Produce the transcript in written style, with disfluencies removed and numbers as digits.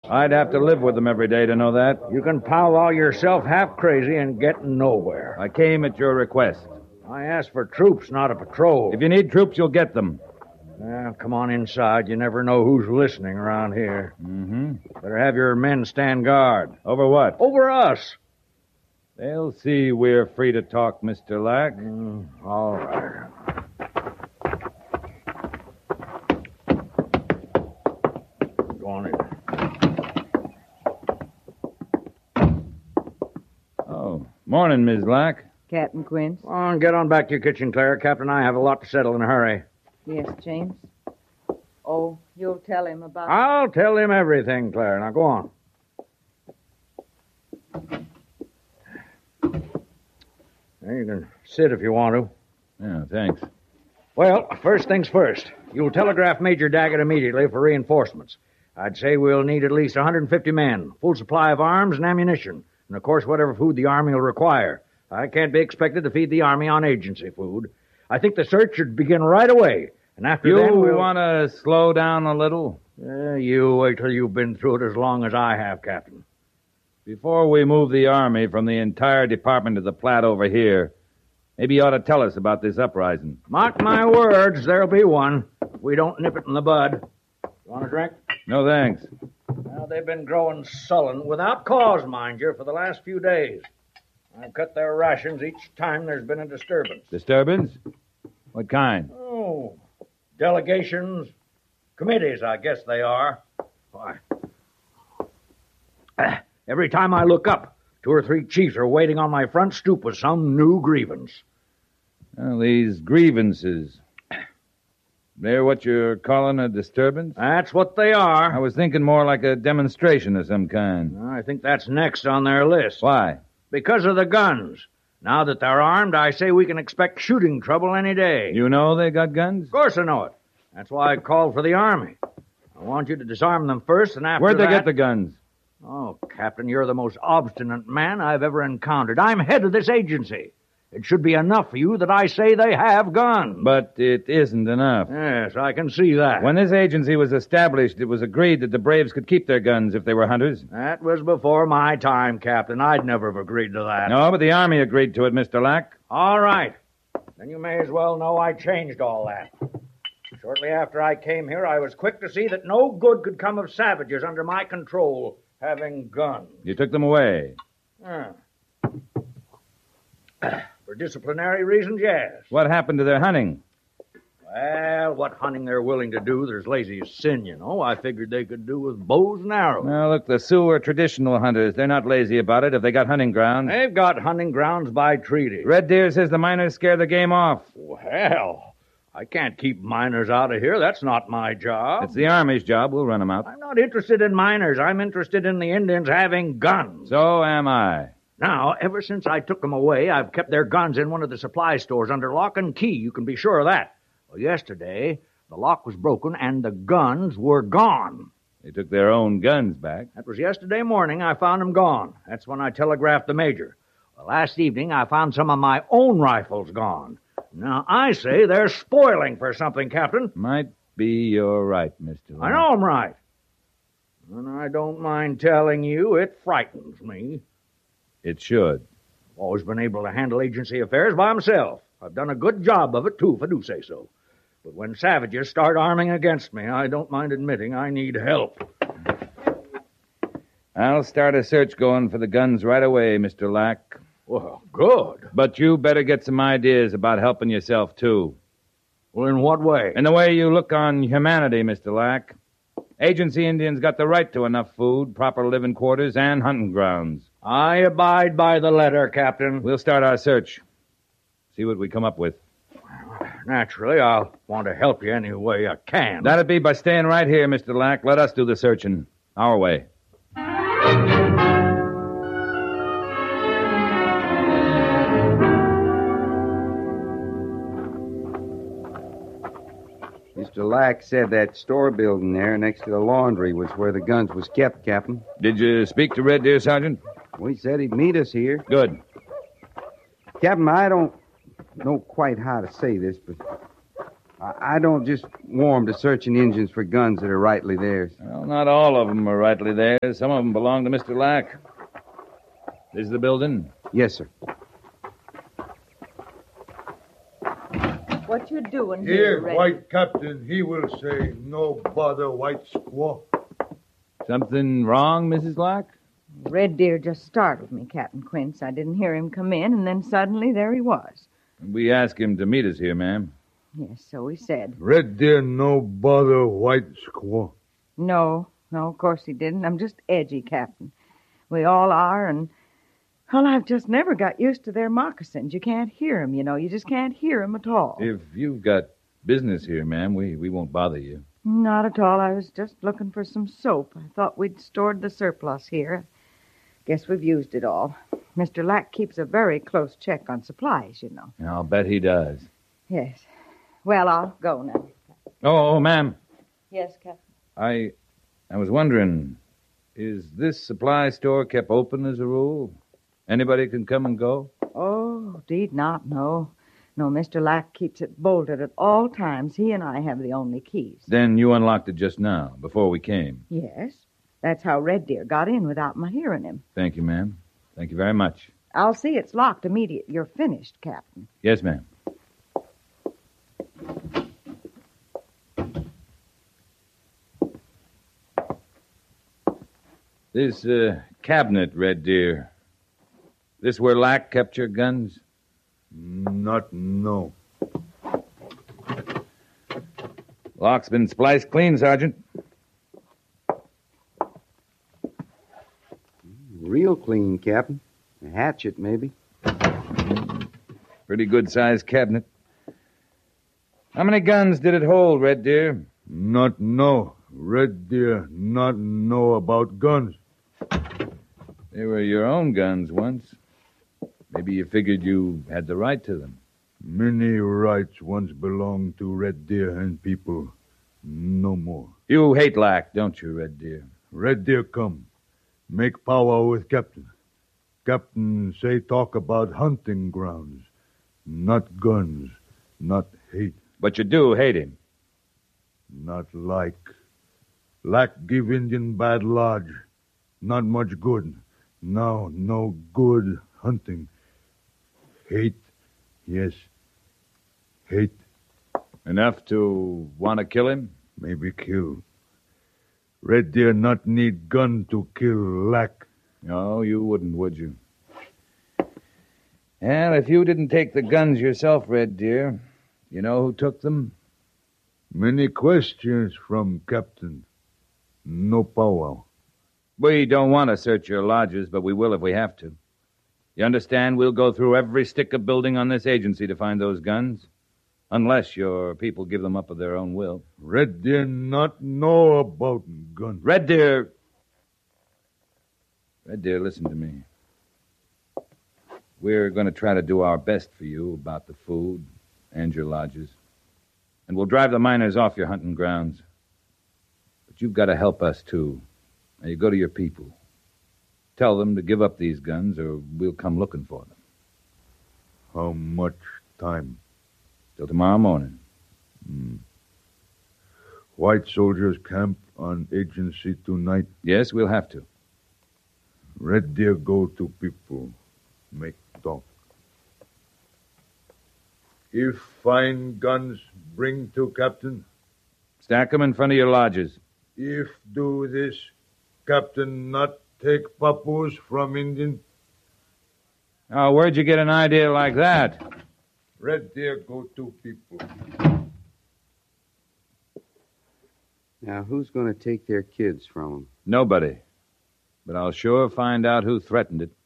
I'd have to live with them every day to know that. You can powwow yourself half crazy and get nowhere. I came at your request. I asked for troops, not a patrol. If you need troops, you'll get them. Well, come on inside. You never know who's listening around here. Mm-hmm. Better have your men stand guard. Over what? Over us. They'll see we're free to talk, Mr. Lack. All right. Go on in. Oh, morning, Ms. Lack. Captain Quince? Go on, get on back to your kitchen, Claire. Captain and I have a lot to settle in a hurry. Yes, James. Oh, you'll tell him about... I'll tell him everything, Claire. Now, go on. There, you can sit if you want to. Yeah, thanks. Well, first things first. You'll telegraph Major Daggett immediately for reinforcements. I'd say we'll need at least 150 men, full supply of arms and ammunition, and, of course, whatever food the Army will require. I can't be expected to feed the Army on agency food. I think the search should begin right away, and after then You want to slow down a little? You wait till you've been through it as long as I have, Captain. Before we move the Army from the entire department to the Platte over here, maybe you ought to tell us about this uprising. Mark my words, there'll be one. We don't nip it in the bud. You want a drink? No, thanks. Well, they've been growing sullen, without cause, mind you, for the last few days. I've cut their rations each time there's been a disturbance. Disturbance? What kind? Oh, delegations, committees, I guess they are. Why? Every time I look up, 2 or 3 chiefs are waiting on my front stoop with some new grievance. Well, these grievances. They're what you're calling a disturbance? That's what they are. I was thinking more like a demonstration of some kind. I think that's next on their list. Why? Because of the guns. Now that they're armed, I say we can expect shooting trouble any day. You know they got guns? Of course I know it. That's why I called for the Army. I want you to disarm them first, and after Where'd they that... get the guns? Oh, Captain, you're the most obstinate man I've ever encountered. I'm head of this agency. It should be enough for you that I say they have guns. But it isn't enough. Yes, I can see that. When this agency was established, it was agreed that the Braves could keep their guns if they were hunters. That was before my time, Captain. I'd never have agreed to that. No, but the Army agreed to it, Mr. Lack. All right. Then you may as well know I changed all that. Shortly after I came here, I was quick to see that no good could come of savages under my control having guns. You took them away. For disciplinary reasons, yes. What happened to their hunting? Well, what hunting they're willing to do, they're as lazy as sin, you know. I figured they could do with bows and arrows. Well, look, the Sioux are traditional hunters. They're not lazy about it if they got hunting grounds. They've got hunting grounds by treaty. Red Deer says the miners scare the game off. Well, I can't keep miners out of here. That's not my job. It's the Army's job. We'll run them out. I'm not interested in miners. I'm interested in the Indians having guns. So am I. Now, ever since I took them away, I've kept their guns in one of the supply stores under lock and key. You can be sure of that. Well, yesterday, the lock was broken and the guns were gone. They took their own guns back. That was yesterday morning. I found them gone. That's when I telegraphed the major. Well, last evening, I found some of my own rifles gone. Now, I say they're spoiling for something, Captain. Might be you're right, Mr. Lack. I know I'm right. And I don't mind telling you, it frightens me. It should. I've always been able to handle agency affairs by myself. I've done a good job of it, too, if I do say so. But when savages start arming against me, I don't mind admitting I need help. I'll start a search going for the guns right away, Mr. Lack. Well, good. But you better get some ideas about helping yourself, too. Well, in what way? In the way you look on humanity, Mr. Lack. Agency Indians got the right to enough food, proper living quarters, and hunting grounds. I abide by the letter, Captain. We'll start our search. See what we come up with. Naturally, I'll want to help you any way I can. That'd be by staying right here, Mr. Lack. Let us do the searching. Our way. Mr. Lack said that store building there next to the laundry was where the guns was kept, Captain. Did you speak to Red Deer, Sergeant? Well, he said he'd meet us here. Good. Captain, I don't know quite how to say this, but I don't just warm to searching Indians for guns that are rightly theirs. Well, not all of them are rightly theirs. Some of them belong to Mr. Lack. This is the building? Yes, sir. What you doing here, Here, Red? white captain, he will say, no bother, white squaw. Something wrong, Mrs. Lack? Red Deer just startled me, Captain Quince. I didn't hear him come in, and then suddenly there he was. We asked him to meet us here, ma'am. Yes, so he said. Red deer, no bother, white squaw. No, of course he didn't. I'm just edgy, Captain. We all are, and, well, I've just never got used to their moccasins. You can't hear 'em, you know. You just can't hear 'em at all. If you've got business here, ma'am, we won't bother you. Not at all. I was just looking for some soap. I thought we'd stored the surplus here. Guess we've used it all. Mr. Lack keeps a very close check on supplies, you know. I'll bet he does. Yes. Well, I'll go now. Oh, ma'am. Yes, Captain. I was wondering, is this supply store kept open as a rule? Anybody can come and go? Oh, deed not, no. No, Mr. Lack keeps it bolted at all times. He and I have the only keys. Then you unlocked it just now, before we came. Yes. That's how Red Deer got in without my hearing him. Thank you, ma'am. Thank you very much. I'll see it's locked immediate. You're finished, Captain. Yes, ma'am. This cabinet, Red Deer. This where Lack kept your guns? Not no. Lock's been spliced clean, Sergeant. Real clean, Captain. A hatchet, maybe. Pretty good-sized cabinet. How many guns did it hold, Red Deer? Not no. Red deer, not know about guns. They were your own guns once. Maybe you figured you had the right to them. Many rights once belonged to Red Deer and people. No more. You hate Lack, don't you, Red Deer? Red Deer come. Make power with Captain. Captain say talk about hunting grounds. Not guns. Not hate. But you do hate him. Not like. Lack give Indian bad lodge. Not much good. Now no good hunting. Hate. Yes. Hate. Enough to want to kill him? Maybe kill. Red Deer not need gun to kill Lack. No, you wouldn't, would you? Well, if you didn't take the guns yourself, Red Deer, you know who took them? Many questions from Captain. No powwow. We don't want to search your lodges, but we will if we have to. You understand? We'll go through every stick of building on this agency to find those guns. Unless your people give them up of their own will. Red Deer not know about guns. Red Deer, listen to me. We're going to try to do our best for you about the food and your lodges. And we'll drive the miners off your hunting grounds. But you've got to help us, too. Now, you go to your people. Tell them to give up these guns, or we'll come looking for them. How much time? Till tomorrow morning. White soldiers camp on agency tonight. Yes, we'll have to. Red Deer go to people. Make talk. If find guns, bring to Captain. Stack them in front of your lodges. If do this, Captain not take papoose from Indian. Oh, where'd you get an idea like that? Red Deer go to people. Now, who's going to take their kids from them? Nobody. But I'll sure find out who threatened it.